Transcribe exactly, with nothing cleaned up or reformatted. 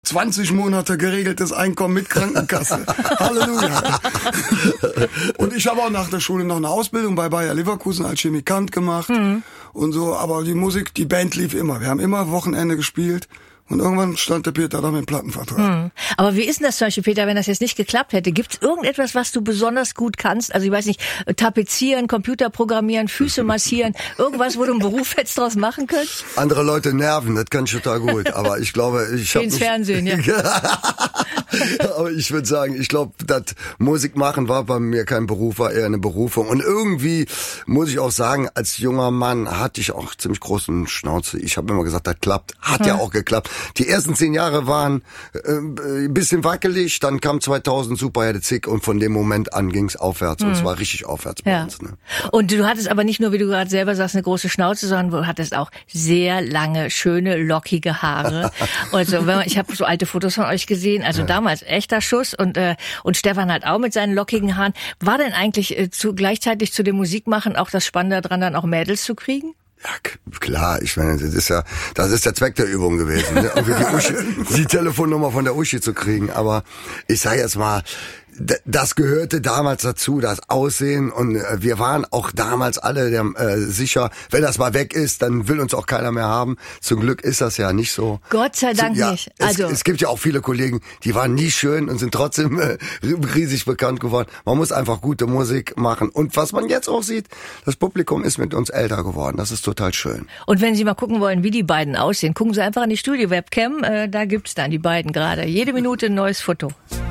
zwanzig Monate geregeltes Einkommen mit Krankenkasse. Halleluja. Und ich habe auch nach der Schule noch eine Ausbildung bei Bayer Leverkusen als Chemikant gemacht mhm. und so. Aber die Musik, die Band lief immer. Wir haben immer Wochenende gespielt. Und irgendwann stand der Peter da mit dem Plattenvertrag. Hm. Aber wie ist denn das zum Beispiel, Peter, wenn das jetzt nicht geklappt hätte? Gibt es irgendetwas, was du besonders gut kannst? Also ich weiß nicht, tapezieren, Computer programmieren, Füße massieren, irgendwas, wo du einen Beruf hättest draus machen können? Andere Leute nerven, das kann ich total gut. Aber ich glaube, ich habe ins Fernsehen, ja. Aber ich würde sagen, ich glaube, das Musik machen war bei mir kein Beruf, war eher eine Berufung. Und irgendwie muss ich auch sagen, als junger Mann hatte ich auch ziemlich großen Schnauze. Ich habe immer gesagt, das klappt. Hat hm. ja auch geklappt. Die ersten zehn Jahre waren äh, ein bisschen wackelig, dann kam zweitausend Superherde Zick und von dem Moment an ging's aufwärts. Hm. Und zwar richtig aufwärts bei ja. uns. Ne? Und du hattest aber nicht nur, wie du gerade selber sagst, eine große Schnauze, sondern du hattest auch sehr lange, schöne, lockige Haare. Also wenn man, ich habe so alte Fotos von euch gesehen, also ja. damals echter Schuss und äh, und Stefan hat auch mit seinen lockigen Haaren. War denn eigentlich äh, zu gleichzeitig zu dem Musikmachen auch das Spannende daran, dann auch Mädels zu kriegen? Ja, klar, ich meine, das ist ja, das ist der Zweck der Übung gewesen, ne? Irgendwie die, Uschi, die Telefonnummer von der Uschi zu kriegen, aber ich sage jetzt mal, das gehörte damals dazu, das Aussehen, und wir waren auch damals alle der, äh, sicher, wenn das mal weg ist, dann will uns auch keiner mehr haben. Zum Glück ist das ja nicht so. Gott sei Dank ja, nicht. Also es, es gibt ja auch viele Kollegen, die waren nie schön und sind trotzdem äh, riesig bekannt geworden. Man muss einfach gute Musik machen. Und was man jetzt auch sieht, das Publikum ist mit uns älter geworden. Das ist total schön. Und wenn Sie mal gucken wollen, wie die beiden aussehen, gucken Sie einfach an die Studio-Webcam. Äh, da gibt's dann die beiden gerade. Jede Minute ein neues Foto.